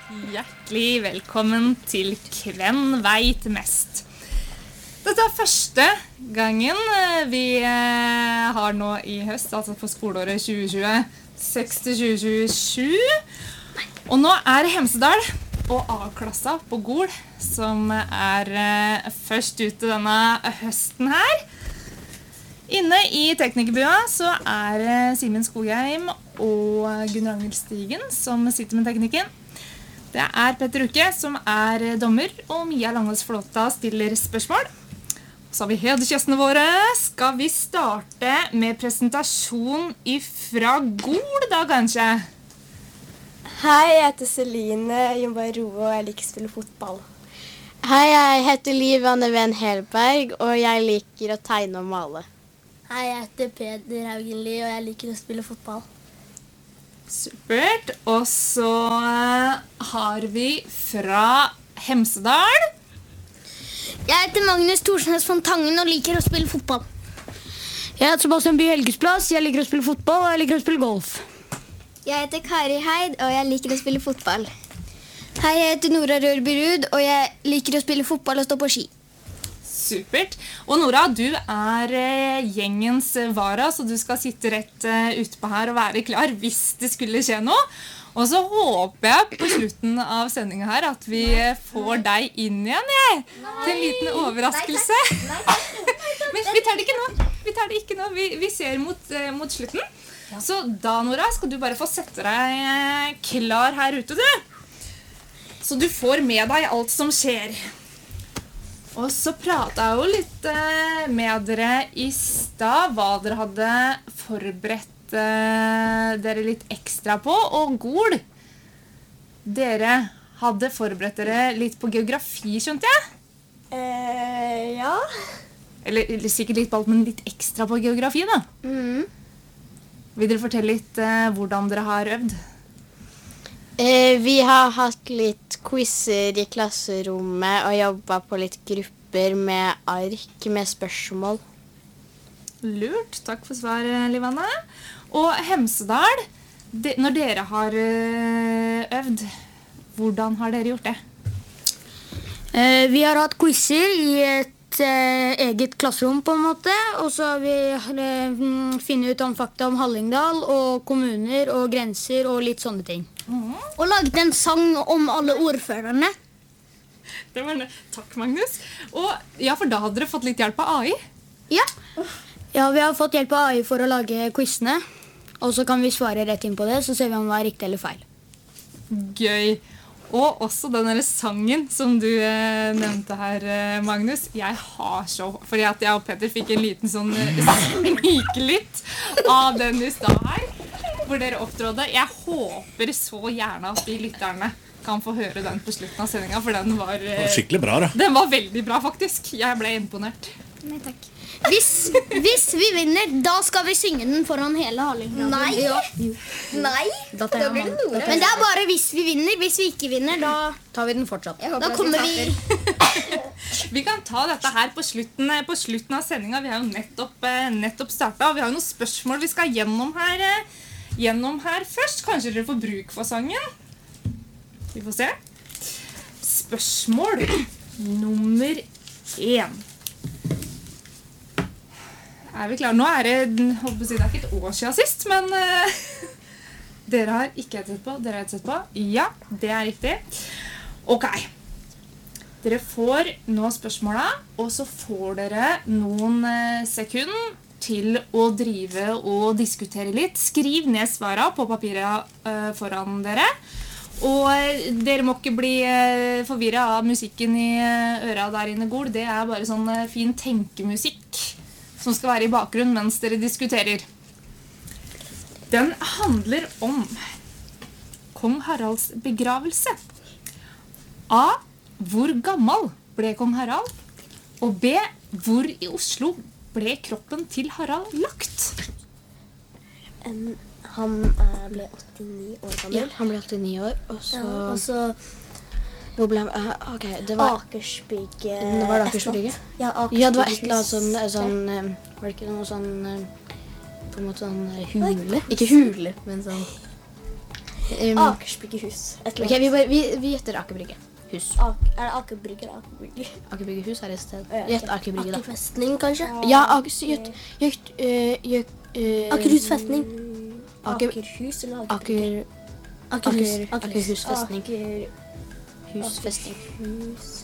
Hjertelig velkommen til Hvem vet mest. Dette første gangen vi har nå i høst, altså for skoleåret 2026-2027. Og nå Hemsedal og A-klassa på Gol som først ute denne høsten her. Inne i teknikerbua så Simen Skogheim og Gunnar Angel Stigen som sitter med teknikken. Det Petter Uke som dommer, og Mia Langås Flåta stiller spørsmål. Så har vi hedersgjestene våre. Skal vi starte med presentasjon ifra Gol da, kanskje? Hei, jeg heter Celine Jomba Roe, og jeg liker å spille fotball. Hei, jeg heter Liv Anne Ven Helberg, og jeg liker å tegne og male. Hei, jeg heter Peder Haugenli, og jeg liker å spille fotball. Supert. Og så har vi fra Hemsedal. Jeg heter Magnus Thorsnes von Tangen og liker å spille fotball. Jeg heter Sebastian By Helgesplass, jeg liker å spille fotball og jeg liker å spille golf. Jeg heter Kari Heid, og jeg liker å spille fotball. Hei, jeg heter Nora Rørbyrud, og jeg liker å spille fotball og stå på ski. Supert. Og Nora, du gjengens vara, så du skal sitte rett ute på her og være klar hvis det skulle skje noe. Og så håper jeg på slutten av sendingen her at vi får deg inn igjen, til en liten overraskelse. Men vi tar det ikke nå. Vi ser mot slutten. Så da, Nora, skal du bare få sette deg klar her ute, du. Så du får med deg alt som skjer. Og så pratet jeg jo litt med dere i sted, hva dere hadde forberedt dere litt ekstra på. Og Gol, dere hadde forberedt dere litt på geografi, skjønte jeg? Ja. Eller sikkert litt på alt, men litt ekstra på geografi da. Vil dere fortelle litt hvordan dere har øvd? Vi har hatt litt quizzer i klasserommet og jobbet på litt grupper med ark med spørsmål. Lurt, takk for svar, Livanne. Og Hemsedal, når dere har øvd, hvordan har dere gjort det? Vi har hatt quizzer i et eget klasserom på en måte, og så har vi funnet ut om fakta om Hallingdal og kommuner og grenser og litt sånne ting. Og laget en sang om alle ordførerne. Det var det. Takk, Magnus. Og ja, for da hadde dere fått litt hjelp av AI. Ja, vi har fått hjelp av AI for å lage quizene, og så kan vi svare rett inn på det, så ser vi om det var riktig eller feil. Gøy. Og også denne sangen som du nevnte her, Magnus. Jeg har så... Fordi at jeg og Petter fikk en liten sånn snikelitt av den i sted her, hvor dere opptrådde. Jeg håper så gjerne at de lytterne kan få høre den på slutten av sendingen, for den var... skikkelig bra, da. Den var veldig bra, faktisk. Jeg ble imponert. Nei, takk. Hvis vi vinner, da skal vi synge den foran hele Hallingdal. Nei, da blir det noe. Men det bare hvis vi vinner. Hvis vi ikke vinner, da Tar vi den fortsatt. da kommer vi... Vi kan ta dette her på slutten av sendingen. Vi har jo nettopp startet, og vi har jo noen spørsmål vi skal gjennom her først. Kanskje dere får bruk for sangen? Vi får se. Spørsmål nummer 1. Vi klare? Nå det, håper jeg, det ikke et år siden sist, men dere har ikke sett på. Dere har sett på? Ja, det riktig. Ok. Dere får nå spørsmålet, og så får dere noen sekunder til å drive og diskutere litt. Skriv ned svarene på papiret foran dere. Og dere må ikke bli forvirret av musikken i øra der inne, Gol. Det bare sånn fin tenkemusikk som skal være i bakgrunnen mens dere diskuterer. Den handler om Kong Haralds begravelse. A. Hvor gammel ble Kong Harald? Og B. Hvor i Oslo ble kroppen til Harald lagt? Han ble 89 år gammel. Ja, han ble 89 år, og så... Hvor ble han? Ok, det var... Akersbygget. Det var Akersbygget? Ja, Akersbygget. Ja, det var et eller annet sånn... Var det ikke noe sånn... På en måte sånn hule? Ikke hule, men sånn... Akersbryggehus. Et Ok, eller annet. vi gjetter Aker Brygge. Hus. Er det Aker Brygge eller Aker Brygge? Aker Brygge hus er et sted. Gjett Aker Brygge, da. Aker Festning, kanskje? Ja, Akerhus Festning. Aker- Akerhus eller Aker Akerhus festning. Hus festning. Akerhus.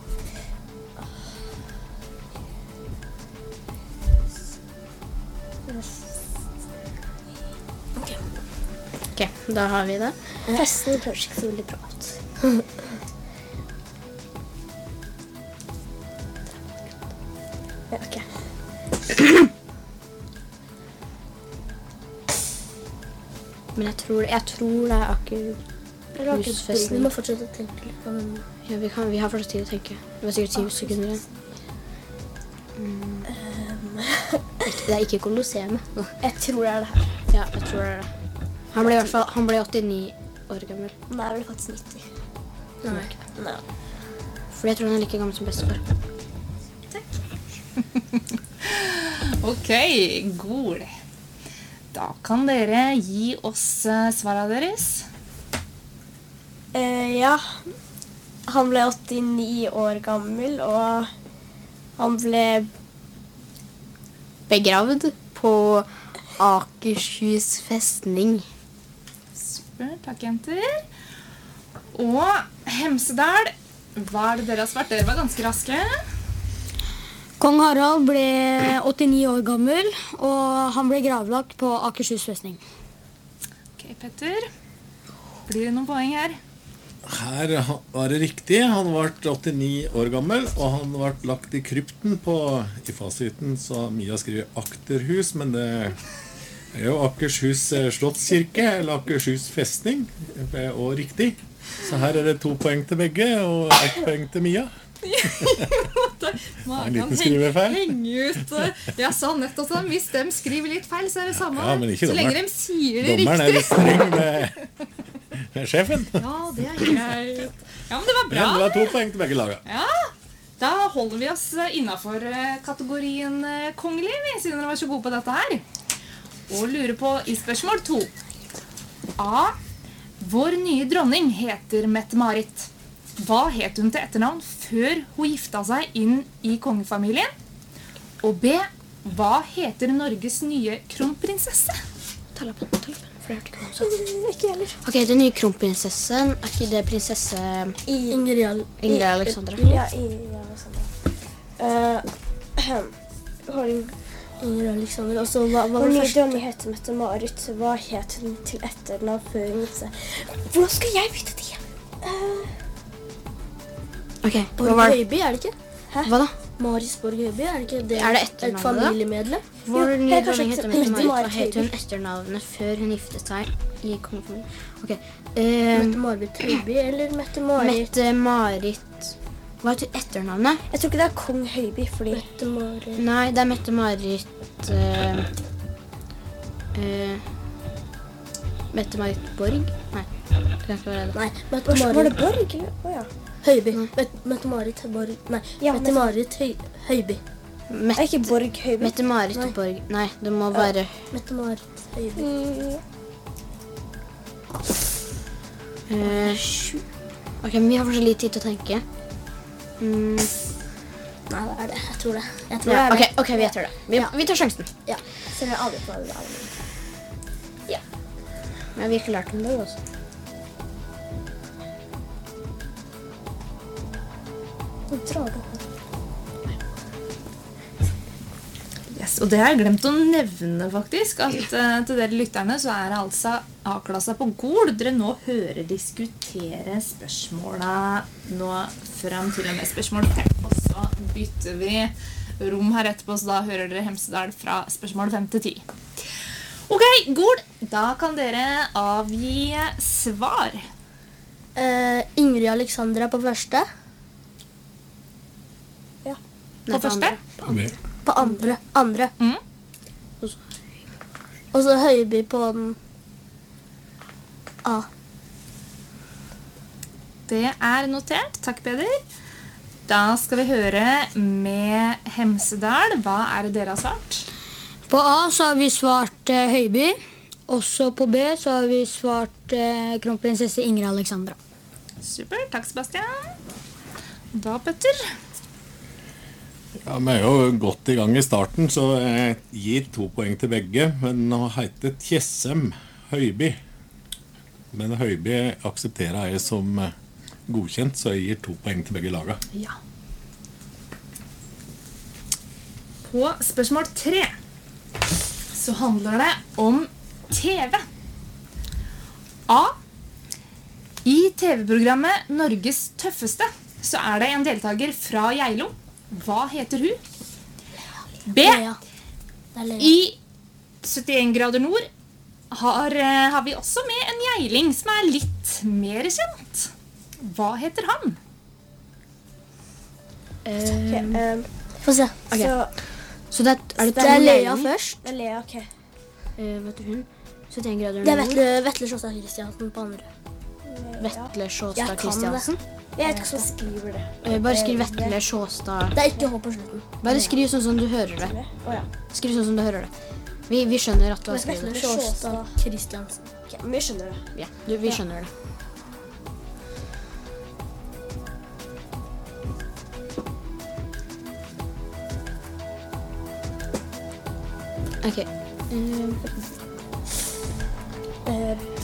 Ok, da har vi det. Festning høres ikke så veldig bra ut. Ja, ok. Men jeg tror det er Aker Eller Aker Hus Brygge. Vi festning. må fortsette å tenke litt på den. Ja, vi har fortsatt tid å tenke. Det var sikkert 10 sekunder igjen. Det er ikke Colosseum. Jeg tror det er det her. Ja, jeg tror det er det. Han ble 89 år gammel. Nei, det er faktisk 90. Nei. Nei. For jeg tror han er like gammel som bestefar. Ok, Gol. Da kan dere gi oss svarene deres. Ja, han ble 89 år gammel, og han ble Begravd på Akershus festning. Super, takk jenter. Og Hemsedal, hva er det dere har svart? Dere var ganske raske. Kong Harald ble 89 år gammel, og han ble gravlagt på Akershus festning. Ok, Petter. Blir det noen poeng her? Her var det riktig. Han var 89 år gammel, og han ble lagt i krypten i fasiten, så Mia skriver Akterhus, men det er jo Akershus slottskirke, eller Akershus festning, og riktig. Så her er det 2 poeng til begge, og 1 poeng til Mia. Man En liten kan skrivefeil. henge ut. Jeg sa nettopp sånn, hvis de skriver litt feil, så er det samme. Ja, men ikke så lenge dommeren. de sier det Dommeren er riktig. litt streng med sjefen. Ja, det er greit. Ja, men det var bra. Men det var 2 poeng til begge lager. Ja, da holder vi oss innenfor kategorien kongelig, siden dere var så gode på dette her. Og lurer på i spørsmål 2. A. Vår nye dronning heter Mette-Marit. Hva het hun til etternavn før hun gifta seg inn i kongefamilien? Og B. Hva heter Norges nye kronprinsesse? For jeg hørte ikke hva han sa. Ikke heller. Ok, den nye kronprinsessen, er ikke det prinsesse Ingrid Alexandra? Ja, Ingrid Alexandra. Ingrid Alexandra. Og så hva var det første? Vår nye dronning heter Mette-Marit. Hva het hun til etternavn før hun gifta seg? Hvordan skal jeg vite det? Ok, Borg hva var det? Høiby, er det ikke? Hva da? Maris Borg Høiby, er det ikke det? Er det Et etternavnet da? familiemedlem? Vår Jo, nye jeg dronning kanskje heter Mette-Marit. Hva Mette-Marit het hun Høiby. etternavnet før hun giftet seg i kongefamilien? Ok, Mette-Marit Høiby eller Mette-Marit? Mette-Marit. Hva heter etternavnet? Jeg tror ikke det er kong Høiby, fordi Mette-Marit... Nei, det er Mette-Marit Mette-Marit Borg? Nei, det kan ikke være det. Nei, Mette-Marit... Var det Borg, eller? Åja. Høiby. Mette-Marit Borg... Nei, Mette-Marit Høiby. Det er ikke Borg Høiby. Mette-Marit Nei. Borg. Nei, det må være Mette-Marit Høiby. Ok, men vi har fortsatt litt tid til å tenke. Nei, det er det. Jeg tror det. Jeg tror Ja, det er det. ok, vi tar det. Vi tar sjansen. Ja. Selv om jeg aldri på det der. Vi har virkelig lært om det også. Nå drar du opp. Yes, og det har jeg glemt å nevne faktisk, at til dere lytterne så er det altså A-klassa på Gol. Dere nå hører diskutere spørsmåla nå frem til og med spørsmål 5, og så bytter vi rom her etterpå, så da hører dere Hemsedal fra spørsmål 5 til 10. Ok, Gol, da kan dere avgi svar. Ingrid Alexandra på første. På første? På andre. Mm. Og så Høiby på den A. Det er notert. Takk, Peder. Da skal vi høre med Hemsedal. Hva er det dere har svart? På A så har vi svart Høiby, Også på B så har vi svart kronprinsesse Ingrid Alexandra. Super, takk Sebastian. Da, Petter. Ja, vi er jo godt i gang i starten, så jeg gir 2 poeng til begge. Men nå heter Tjessem Høiby. Men Høiby aksepterer jeg som godkjent, så jeg gir 2 poeng til begge laga. Ja. På spørsmål 3 så handler det om TV. A. I TV-programmet Norges tøffeste så er det en deltaker fra Geilo. Hva heter hun? B. Lea. Det er Lea. I 71 grader nord har vi også med en geiling som er litt mer kjent. Hva heter han? Få se. Så det er Det er Lea først. Det er Lea, ok. Vet du hun? 71 grader Det er nord. Vetle Sjåstad Kristiansen på andre. Vetle Jeg Sjåstad kan Kristiansen. Jeg vet ikke hvordan skriver det. Bare skriv Vetle Sjåstad. Det er ikke H på slutten. Bare skriv sånn som du hører det. Skriv sånn som du hører det. Vi skjønner at du har skrevet Vetle det. Sjåstad Kristiansen. Ok, men vi skjønner det. Ja, vi skjønner det. Ok.